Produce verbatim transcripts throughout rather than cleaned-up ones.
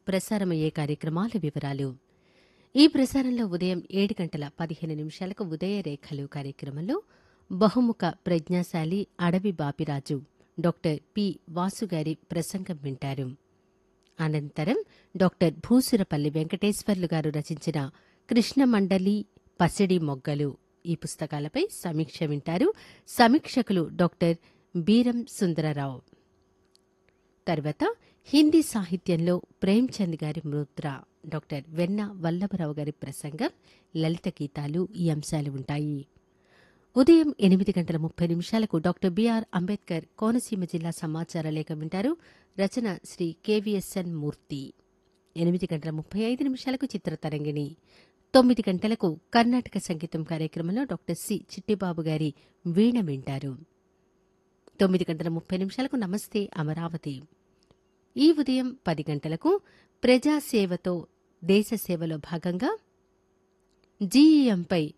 ప్రసారమయ్యే కార్యక్రమాల వివరాలు. ఈ ప్రసారంలో ఉదయం ఏడు గంటల పదిహేను నిమిషాలకు ఉదయ రేఖలు కార్యక్రమంలో బహుముఖ ప్రజ్ఞాశాలి అడవి బాపిరాజు డాక్టర్ పి వాసుగారి ప్రసంగం వింటారు. అనంతరం డాక్టర్ భూసురపల్లి వెంకటేశ్వర్లు గారు రచించిన కృష్ణమండలి పసిడి మొగ్గలు ఈ పుస్తకాలపై సమీక్ష వింటారు. సమీక్షకులు డాక్టర్ బీరం సుందరరావు. తర్వాత హిందీ సాహిత్యంలో ప్రేమ్చంద్ గారి ముద్ర డాక్టర్ వెన్న వల్లభరావు గారి ప్రసంగం, లలిత గీతాలు ఈ అంశాలు ఉంటాయి. ఉదయం ఎనిమిది గంటల ముప్పై నిమిషాలకు డాక్టర్ బిఆర్ అంబేద్కర్ కోనసీమ జిల్లా సమాచార లేఖ వింటారు. రచన శ్రీ కెవిఎస్ఎన్ మూర్తి. ఎనిమిది గంటల ముప్పై ఐదు నిమిషాలకు చిత్రతరంగిణి. తొమ్మిది గంటలకు కర్ణాటక సంగీతం కార్యక్రమంలో డాక్టర్ సి చిట్టిబాబు గారి వీణ వింటారు. తొమ్మిది గంటల ముప్పై నిమిషాలకు నమస్తే అమరావతి. ఈ ఉదయం పది గంటలకు ప్రజాసేవతో దేశ సేవలో భాగంగా జీఈఎంపై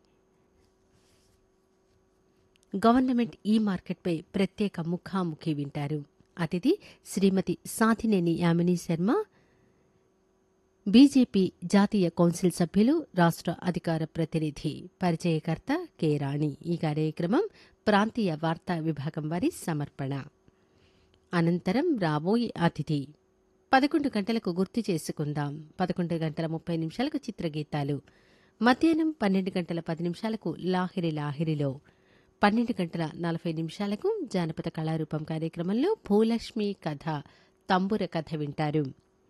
గవర్నమెంట్ ఈ మార్కెట్పై ప్రత్యేక ముఖాముఖి వింటారు. అతిథి శ్రీమతి సాథినేని యామిని శర్మ, బీజేపీ జాతీయ కౌన్సిల్ సభ్యులు, రాష్ట్ర అధికార ప్రతినిధి. పరిచయకర్త కె రాణి. ఈ కార్యక్రమం ప్రాంతీయ వార్తా విభాగం వారి సమర్పణ. అనంతరం రాబోయే అతిథి. పదకొండు గంటలకు గుర్తు చేసుకుందాం. పదకొండు గంటల ముప్పై నిమిషాలకు చిత్రగీతాలు. మధ్యాహ్నం పన్నెండు గంటల పది నిమిషాలకు లాహిరి లాహిరిలో, పన్నెండు గంటల నలభై నిమిషాలకు జానపద కళారూపం కార్యక్రమంలో భూలక్ష్మి కథ, తంబుర కథ వింటారు.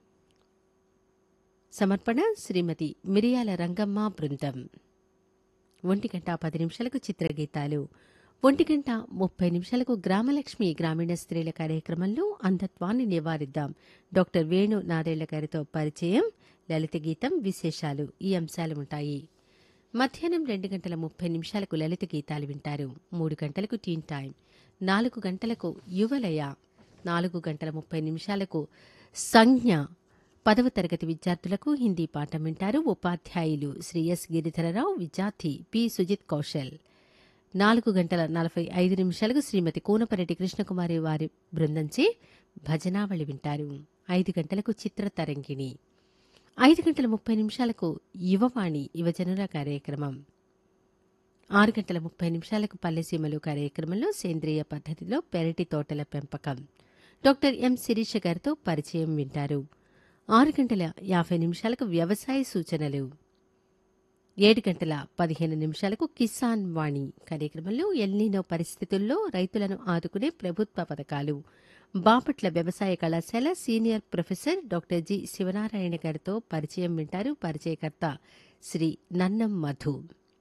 సమర్పణ శ్రీమతి మిరియాల రంగమ్మ బృందం. ఒంటి గంట పది నిమిషాలకు చిత్రగీతాలు. ఒంటి గంట ముప్పై నిమిషాలకు గ్రామలక్ష్మి గ్రామీణ స్త్రీల కార్యక్రమంలో అంధత్వాన్ని నివారిద్దాం డాక్టర్ వేణు నాదేళ్ల గారితో పరిచయం, లలిత గీతం, విశేషాలు ఈ అంశాలు ఉంటాయి. మధ్యాహ్నం రెండు గంటల ముప్పై నిమిషాలకు లలిత గీతాలు వింటారు. మూడు గంటలకు టీన్ టైం. నాలుగు గంటలకు యువలయ. నాలుగు గంటల ముప్పై నిమిషాలకు సంజ్ఞ. పదవ తరగతి విద్యార్థులకు హిందీ పాఠం వింటారు. ఉపాధ్యాయులు శ్రీ ఎస్ గిరిధరరావు, విద్యార్థి పి సుజిత్ కౌశల్. నాలుగు గంటల నలభై ఐదు నిమిషాలకు శ్రీమతి కూనపరెడ్డి కృష్ణకుమారి వారి బృందంచే భజనావళి వింటారు. ఐదు గంటలకు చిత్రతరంగిణి. ఐదు గంటల ముప్పై నిమిషాలకు యువవాణి యువజనుల కార్యక్రమం. ఆరు గంటల ముప్పై నిమిషాలకు పల్లెసీమలు కార్యక్రమంలో సేంద్రియ పద్ధతిలో పెరటి తోటల పెంపకం డాక్టర్ ఎం శిరీష గారితో పరిచయం వింటారు. ఆరు గంటల యాభై నిమిషాలకు వ్యవసాయ సూచనలు. ఏడు గంటల పదిహేను నిమిషాలకు కిసాన్ వాణి కార్యక్రమంలో ఎల్నినో పరిస్థితుల్లో రైతులను ఆదుకునే ప్రభుత్వ పథకాలు బాపట్ల వ్యవసాయ కళాశాల senior professor doctor G Sivanarayana గారితో పరిచయం వింటారు. పరిచయకర్త శ్రీ నన్నం మధు.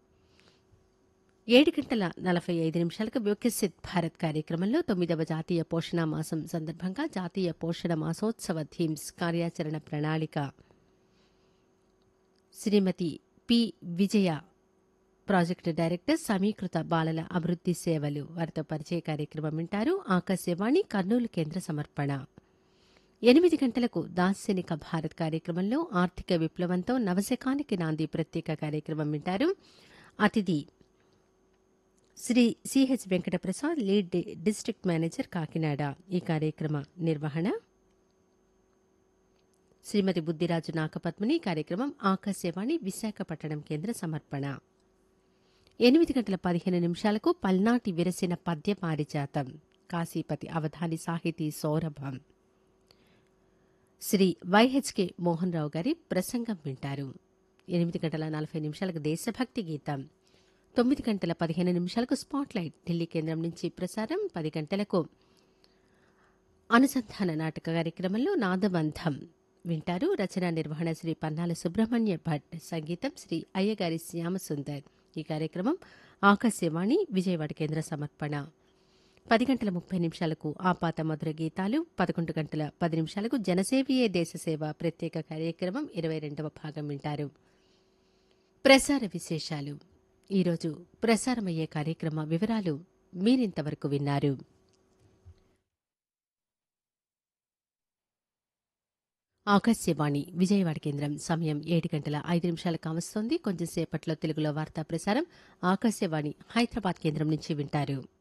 ఏడు గంటల నలభై ఐదు నిమిషాలకు వికసిత్ భారత్ కార్యక్రమంలో తొమ్మిదవ జాతీయ పోషణ మాసం సందర్భంగా జాతీయ పోషణ మాసోత్సవ థీమ్స్ కార్యాచరణ ప్రణాళిక శ్రీమతి పి విజయ, ప్రాజెక్టు డైరెక్టర్, సమీకృత బాలల అభివృద్ధి సేవలు వారితో పరిచయ కార్యక్రమం వింటారు. ఆకాశవాణి కర్నూలు కేంద్ర సమర్పణ. ఎనిమిది గంటలకు దార్శనిక భారత్ కార్యక్రమంలో ఆర్థిక విప్లవంతో నవశకానికి నాంది ప్రత్యేక కార్యక్రమం వింటారు. అతిథి Shri CH Venkata Prasad, lead district manager, Kakinada. ఈ కార్యక్రమ నిర్వహణ శ్రీమతి బుద్దిరాజు నాగపద్మిని. కార్యక్రమం ఆకాశవాణి విశాఖపట్నం కేంద్ర సమర్పణ. ఎనిమిది గంటల పదిహేను నిమిషాలకు పల్నాటి విరసిన పద్య పారిజాతం, కాశీపతి అవధాని సాహితీ సౌరభం, శ్రీ వైహెచ్కే మోహన్ రావు గారి ప్రసంగం వింటారు. ఎనిమిది గంటల నలభై నిమిషాలకు దేశభక్తి గీతం. తొమ్మిది గంటల పదిహేను నిమిషాలకు స్పాట్లైట్ ఢిల్లీ కేంద్రం నుంచి ప్రసారం. పది గంటలకు అనుసంధాన నాటక కార్యక్రమంలో నాదబంధం వింటారు. రచన నిర్వహణ శ్రీ పన్నాల సుబ్రహ్మణ్య భట్. సంగీతం శ్రీ అయ్యగారి శ్యామసుందర్. ఈ కార్యక్రమం ఆకాశవాణి విజయవాడ కేంద్ర సమర్పణ. పది గంటల ముప్పై నిమిషాలకు ఆపాత మధుర గీతాలు. పదకొండు గంటల పది నిమిషాలకు జనసేవయే దేశసేవ ప్రత్యేక కార్యక్రమం ఇరవై రెండవ భాగం వింటారు. ప్రసార విశేషాలు. ఈరోజు ప్రసారమయ్యే కార్యక్రమ వివరాలు మీరింతవరకు విన్నారు. ఆకాశవాణి విజయవాడ కేంద్రం. సమయం ఏడు గంటల ఐదు నిమిషాలు కావస్తోంది. కొంచెం సేపట్లో తెలుగులో వార్తా ప్రసారం ఆకాశవాణి హైదరాబాద్ కేంద్రం నుంచి వింటారు.